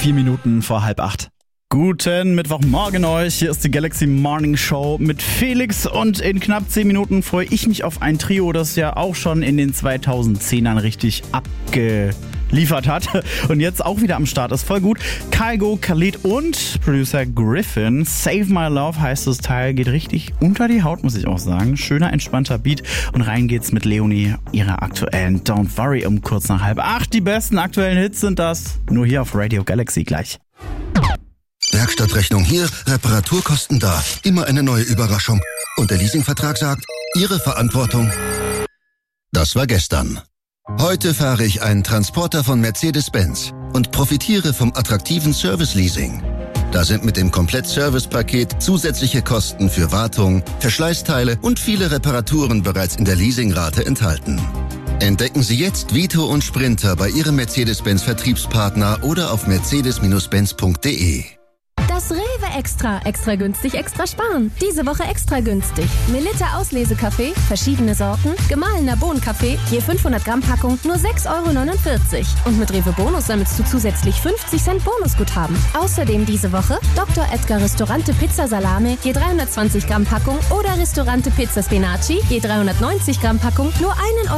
4 Minuten vor 7:30. Guten Mittwochmorgen euch, hier ist die Galaxy Morning Show mit Felix und in knapp 10 Minuten freue ich mich auf ein Trio, das ja auch schon in den 2010ern richtig abgeliefert hat und jetzt auch wieder am Start ist. Voll gut. Kygo, Khalid und Producer Griffin. Save My Love heißt das Teil, geht richtig unter die Haut, muss ich auch sagen. Schöner, entspannter Beat und rein geht's mit Leonie, ihrer aktuellen Don't Worry um kurz nach 7:30. Die besten aktuellen Hits sind das nur hier auf Radio Galaxy gleich. Werkstattrechnung hier, Reparaturkosten da. Immer eine neue Überraschung. Und der Leasingvertrag sagt, Ihre Verantwortung. Das war gestern. Heute fahre ich einen Transporter von Mercedes-Benz und profitiere vom attraktiven Service-Leasing. Da sind mit dem Komplett-Service-Paket zusätzliche Kosten für Wartung, Verschleißteile und viele Reparaturen bereits in der Leasingrate enthalten. Entdecken Sie jetzt Vito und Sprinter bei Ihrem Mercedes-Benz-Vertriebspartner oder auf mercedes-benz.de. Das Rewe Extra günstig, extra sparen. Diese Woche extra günstig. Melitta Auslesekaffee, verschiedene Sorten, gemahlener Bohnenkaffee, je 500 Gramm Packung, nur 6,49 €. Und mit Rewe Bonus sammelst du zusätzlich 50 Cent Bonusguthaben. Außerdem diese Woche Dr. Edgar Ristorante Pizza Salame, je 320 Gramm Packung oder Ristorante Pizza Spinaci, je 390 Gramm Packung, nur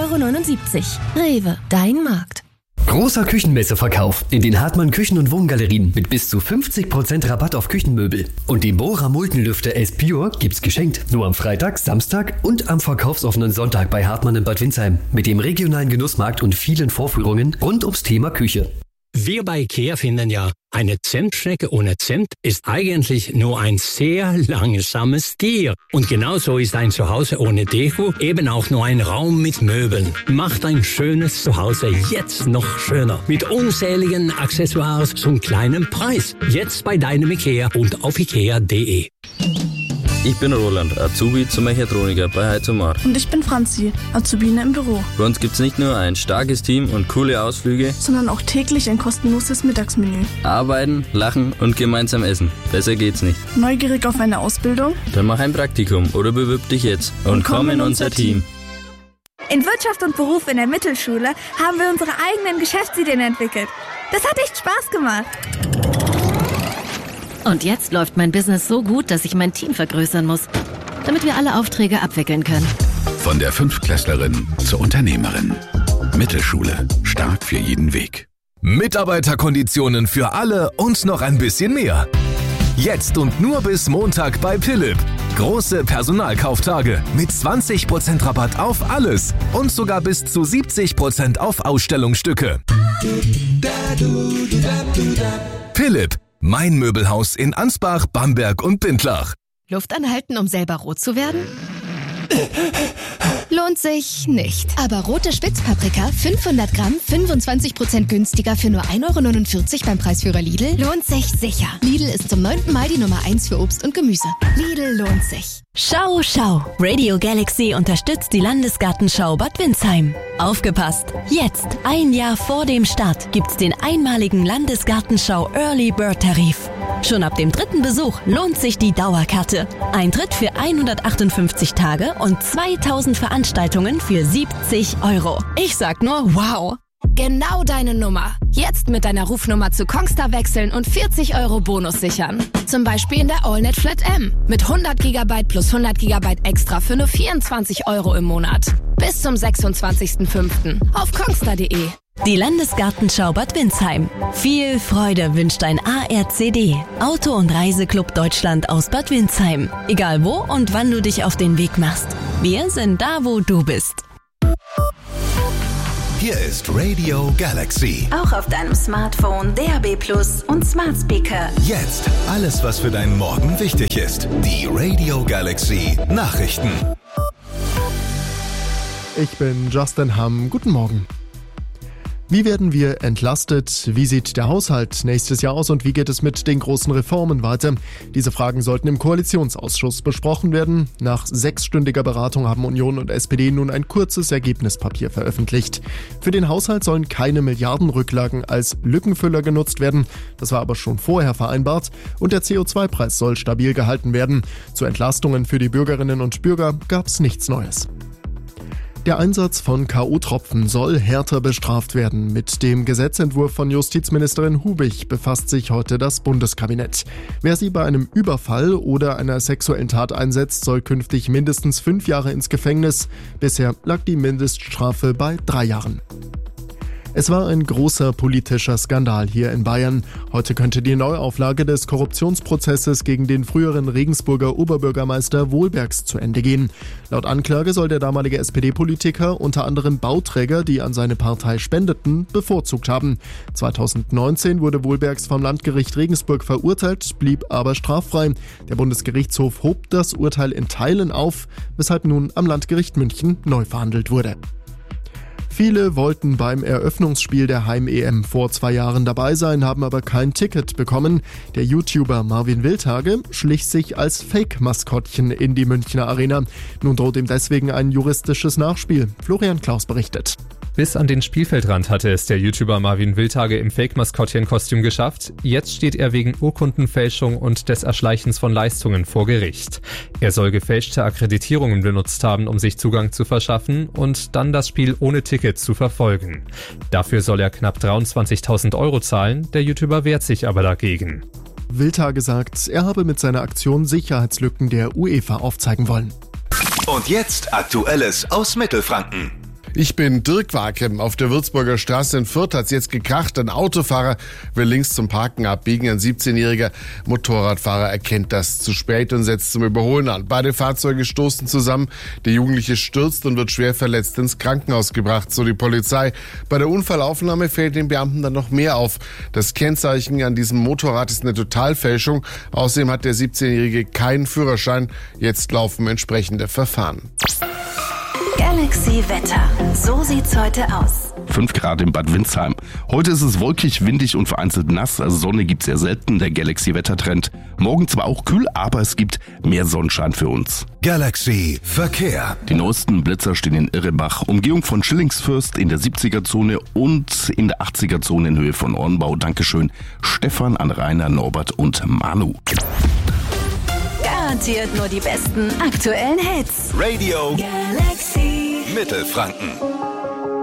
1,79 €. Rewe, dein Markt. Großer Küchenmesseverkauf in den Hartmann Küchen- und Wohngalerien mit bis zu 50% Rabatt auf Küchenmöbel. Und den Bohrer Muldenlüfter S Pure gibt's geschenkt. Nur am Freitag, Samstag und am verkaufsoffenen Sonntag bei Hartmann in Bad Windsheim. Mit dem regionalen Genussmarkt und vielen Vorführungen rund ums Thema Küche. Wir bei IKEA finden ja, eine Zentschnecke ohne Cent ist eigentlich nur ein sehr langsames Tier. Und genauso ist ein Zuhause ohne Deko eben auch nur ein Raum mit Möbeln. Macht ein schönes Zuhause jetzt noch schöner. Mit unzähligen Accessoires zum kleinen Preis. Jetzt bei deinem IKEA und auf ikea.de. Ich bin Roland, Azubi zum Mechatroniker bei Heizomar. Und ich bin Franzi, Azubine im Büro. Bei uns gibt's nicht nur ein starkes Team und coole Ausflüge, sondern auch täglich ein kostenloses Mittagsmenü. Arbeiten, lachen und gemeinsam essen. Besser geht's nicht. Neugierig auf eine Ausbildung? Dann mach ein Praktikum oder bewirb dich jetzt und komm in unser Team. In Wirtschaft und Beruf in der Mittelschule haben wir unsere eigenen Geschäftsideen entwickelt. Das hat echt Spaß gemacht. Und jetzt läuft mein Business so gut, dass ich mein Team vergrößern muss, damit wir alle Aufträge abwickeln können. Von der Fünftklässlerin zur Unternehmerin. Mittelschule. Stark für jeden Weg. Mitarbeiterkonditionen für alle und noch ein bisschen mehr. Jetzt und nur bis Montag bei Philipp. Große Personalkauftage mit 20% Rabatt auf alles und sogar bis zu 70% auf Ausstellungsstücke. Philipp. Mein Möbelhaus in Ansbach, Bamberg und Bindlach. Luft anhalten, um selber rot zu werden? Lohnt sich nicht. Aber rote Spitzpaprika, 500 Gramm, 25% günstiger für nur 1,49 € beim Preisführer Lidl, lohnt sich sicher. Lidl ist zum 9. Mai die Nummer 1 für Obst und Gemüse. Lidl lohnt sich. Schau, schau. Radio Galaxy unterstützt die Landesgartenschau Bad Windsheim. Aufgepasst! Jetzt, ein Jahr vor dem Start, gibt's den einmaligen Landesgartenschau Early Bird Tarif. Schon ab dem 3. Besuch lohnt sich die Dauerkarte. Eintritt für 158 Tage und 2000 Veranstaltungen für 70 €. Ich sag nur wow! Genau deine Nummer. Jetzt mit deiner Rufnummer zu Kongstar wechseln und 40 € Bonus sichern. Zum Beispiel in der AllNet Flat M. Mit 100 GB plus 100 GB extra für nur 24 € im Monat. Bis zum 26.05. auf kongstar.de. Die Landesgartenschau Bad Windsheim. Viel Freude wünscht ein ARCD, Auto- und Reiseclub Deutschland aus Bad Windsheim. Egal wo und wann du dich auf den Weg machst. Wir sind da, wo du bist. Hier ist Radio Galaxy. Auch auf deinem Smartphone, DAB+ und Smart Speaker. Jetzt alles, was für deinen Morgen wichtig ist. Die Radio Galaxy Nachrichten. Ich bin Justin Hamm. Guten Morgen. Wie werden wir entlastet? Wie sieht der Haushalt nächstes Jahr aus und wie geht es mit den großen Reformen weiter? Diese Fragen sollten im Koalitionsausschuss besprochen werden. Nach 6-stündiger Beratung haben Union und SPD nun ein kurzes Ergebnispapier veröffentlicht. Für den Haushalt sollen keine Milliardenrücklagen als Lückenfüller genutzt werden. Das war aber schon vorher vereinbart. Und der CO2-Preis soll stabil gehalten werden. Zu Entlastungen für die Bürgerinnen und Bürger gab es nichts Neues. Der Einsatz von K.O.-Tropfen soll härter bestraft werden. Mit dem Gesetzentwurf von Justizministerin Hubich befasst sich heute das Bundeskabinett. Wer sie bei einem Überfall oder einer sexuellen Tat einsetzt, soll künftig mindestens 5 Jahre ins Gefängnis. Bisher lag die Mindeststrafe bei 3 Jahren. Es war ein großer politischer Skandal hier in Bayern. Heute könnte die Neuauflage des Korruptionsprozesses gegen den früheren Regensburger Oberbürgermeister Wohlbergs zu Ende gehen. Laut Anklage soll der damalige SPD-Politiker unter anderem Bauträger, die an seine Partei spendeten, bevorzugt haben. 2019 wurde Wohlbergs vom Landgericht Regensburg verurteilt, blieb aber straffrei. Der Bundesgerichtshof hob das Urteil in Teilen auf, weshalb nun am Landgericht München neu verhandelt wurde. Viele wollten beim Eröffnungsspiel der Heim-EM vor 2 Jahren dabei sein, haben aber kein Ticket bekommen. Der YouTuber Marvin Wildhage schlich sich als Fake-Maskottchen in die Münchner Arena. Nun droht ihm deswegen ein juristisches Nachspiel. Florian Klaus berichtet. Bis an den Spielfeldrand hatte es der YouTuber Marvin Wildhage im Fake-Maskottchen-Kostüm geschafft. Jetzt steht er wegen Urkundenfälschung und des Erschleichens von Leistungen vor Gericht. Er soll gefälschte Akkreditierungen benutzt haben, um sich Zugang zu verschaffen und dann das Spiel ohne Ticket zu verfolgen. Dafür soll er knapp 23.000 € zahlen, der YouTuber wehrt sich aber dagegen. Wildhage sagt, er habe mit seiner Aktion Sicherheitslücken der UEFA aufzeigen wollen. Und jetzt Aktuelles aus Mittelfranken. Ich bin Dirk Wakem. Auf der Würzburger Straße in Fürth hat's jetzt gekracht. Ein Autofahrer will links zum Parken abbiegen. Ein 17-jähriger Motorradfahrer erkennt das zu spät und setzt zum Überholen an. Beide Fahrzeuge stoßen zusammen. Der Jugendliche stürzt und wird schwer verletzt ins Krankenhaus gebracht, so die Polizei. Bei der Unfallaufnahme fällt den Beamten dann noch mehr auf. Das Kennzeichen an diesem Motorrad ist eine Totalfälschung. Außerdem hat der 17-jährige keinen Führerschein. Jetzt laufen entsprechende Verfahren. Galaxy Wetter. So sieht's heute aus. 5 Grad in Bad Windsheim. Heute ist es wolkig, windig und vereinzelt nass. Also Sonne gibt's sehr selten, der Galaxy-Wettertrend. Morgen zwar auch kühl, aber es gibt mehr Sonnenschein für uns. Galaxy Verkehr. Die neuesten Blitzer stehen in Irrebach, Umgehung von Schillingsfürst in der 70er-Zone und in der 80er-Zone in Höhe von Ornbau. Dankeschön Stefan, an Rainer, Norbert und Manu. Garantiert nur die besten aktuellen Hits. Radio Galaxy Mittelfranken.